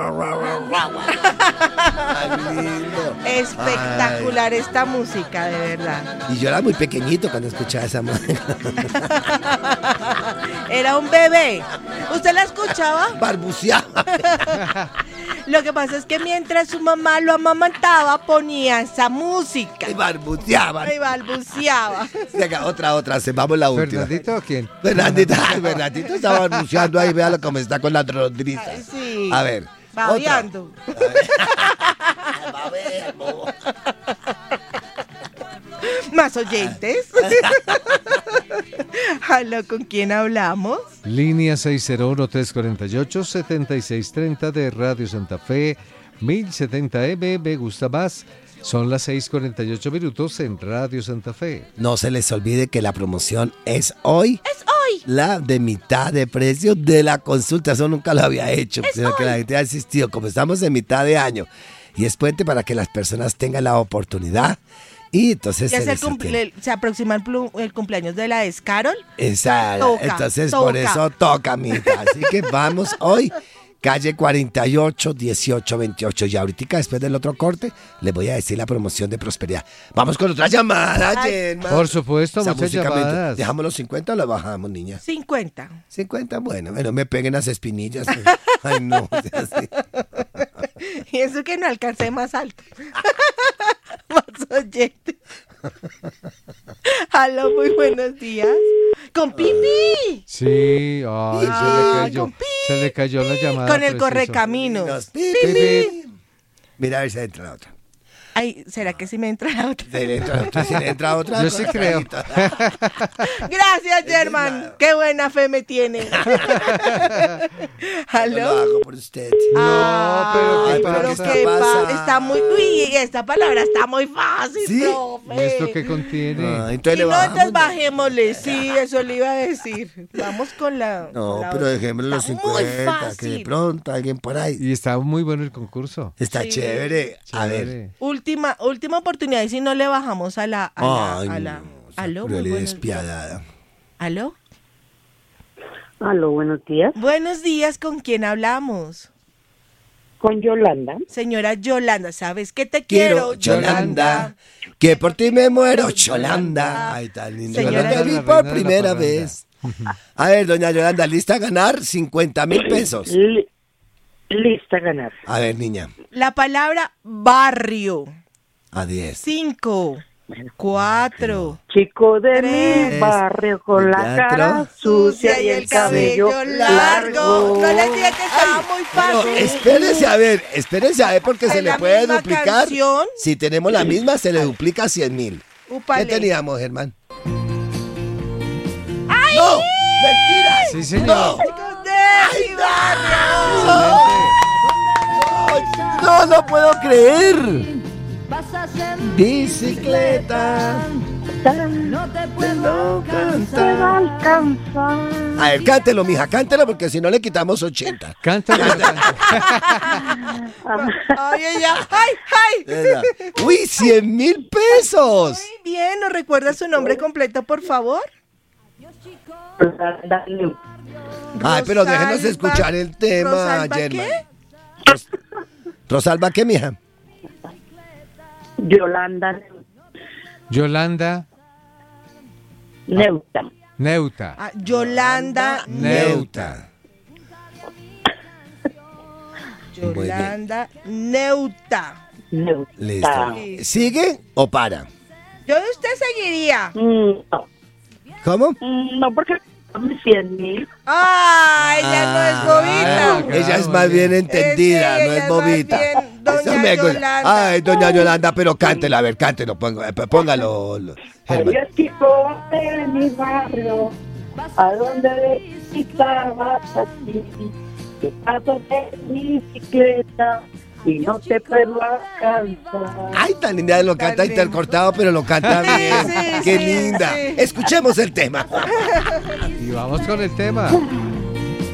Ay, lindo. Espectacular esta música, de verdad. Y yo era muy pequeñito cuando escuchaba esa música. Era un bebé. ¿Usted la escuchaba? Balbuceaba. Lo que pasa es que mientras su mamá lo amamantaba, ponía esa música. Y balbuceaba. Y balbuceaba. Venga, otra. Vamos la última. ¿Fernandito o quién? Fernandito está balbuceando ahí. Véalo cómo está con las rodrizas. Sí. A ver. Babeando. Más oyentes. Aló, ¿con quién hablamos? Línea 601-348-7630 de Radio Santa Fe, 1070M, me gusta más. Son las 6:48 minutos en Radio Santa Fe. No se les olvide que la promoción es hoy. Es hoy. La de mitad de precio de la consulta. Eso nunca lo había hecho. Sino que la gente ha asistido. Como estamos en mitad de año y es puente para que las personas tengan la oportunidad. Y entonces Ya se aproxima el cumpleaños de la ex Carol. Exacto. Entonces por eso toca, mija. Así que vamos hoy. Calle 48, 18, 28. Y ahorita, después del otro corte, les voy a decir la promoción de Prosperidad. Vamos con otra llamada, Gemma. Por supuesto, Esa muchas música llamadas. ¿Dejamos los 50 o los bajamos, niña? 50. 50, bueno, no me peguen las espinillas. Ay, no, o sea, sí. Y eso que no alcancé más alto. Más oyente. Aló, muy buenos días. ¡Con Pipi! Sí, ay, con se le cayó la llamada. Con el preciso. correcaminos. Pipi. Mira a ver si entra la otra. Ay, ¿será que sí me entra la otra? Si le entra otra. Yo sí creo. Gracias, Germán. Qué buena fe me tiene. Yo ¿Aló? lo hago por usted. pero ¿qué está pasando? está muy... Uy, esta palabra está muy fácil, ¿Sí? profe. ¿Y esto qué contiene? Entonces Y le no, bajamos. entonces bajémosle. Sí, eso le iba a decir. Vamos con la... No, la pero otra. dejémosle los Está muy 50, que de fácil. pronto alguien por ahí. Y está muy bueno el concurso. Está Sí. chévere. A ver. Chévere. Última oportunidad. Y si no le bajamos a la... Ay, no, ¿Aló? Muy cruel y buenos despiadada. días. ¿Aló? Aló, buenos días. Buenos días, ¿con quién hablamos? Con Yolanda. Señora Yolanda, ¿sabes qué te quiero, Yolanda, que por ti me muero, Yolanda. Ay, tan linda. Señora Yo la vi Yolanda, por reina de la primera parranda. vez. A ver, doña Yolanda, ¿lista a ganar 50,000 pesos? Lista a ganar. A ver, niña, La palabra barrio. a 10. 5, 4, Chico de Tres, mi barrio con la cuatro, cara sucia y el cabello largo. No les dije que estaba muy Pero fácil. espérese a ver porque ¿Es se le la puede misma duplicar. canción? Si tenemos la misma, se le duplica 100,000. Úpale. ¿Qué teníamos, Germán? ¡No! ¡Mentira! Sí, señor. ¡No! Chicos de mi barrio. ¡No, no puedo creer! Bicicleta. No te puedo alcanzar. A ver, cántelo, mija, cántelo porque si no le quitamos 80. Cántalo. Ay, ella. Ay. ¿Verdad? ¡Uy, 100,000 pesos! Muy bien, ¿nos recuerda su nombre completo, por favor? Ay, pero déjenos Rosalba- escuchar el tema, ¿Rosalba Germán. qué? ¿Rosalba qué, mija? Yolanda Yolanda Neuta. Neuta. Ah, Yolanda. Neuta. Yolanda Neuta. Neuta. Listo. ¿Sigue o para? Yo de usted seguiría. No. ¿Cómo? No, porque son 100,000. ¡Ay, ella no es bobita! Ah, Ella es más bien entendida, Sí, no ella es es más bobita. bien doña Eso me gusta. Yolanda. Ay, doña Yolanda, pero cántela, a ver, cántelo, póngalo, Germán. Adiós, chico de mi barrio, a donde visitabas así, que paso de bicicleta y no te puedo alcanzar. Ay, tan linda, lo canta lindo. intercortado, pero lo canta Sí, bien. sí, Qué sí, linda. sí. Escuchemos el tema. Y vamos con el tema.